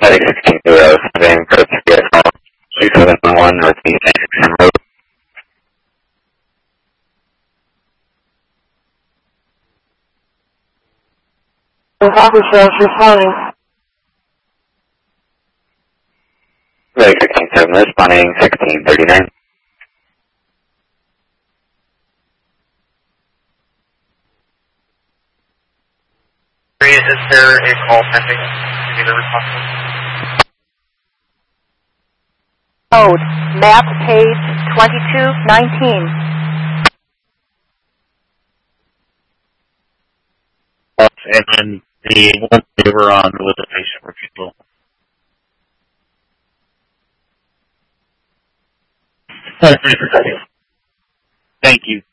Medic 1607, code CSL 3711 Northeast Anderson Road. Officer, responding. Medic 167 responding 1639. Is there a call pending? Give me the response. Code, map page 2219. And then the one we were on with the patient refusal. Thank you.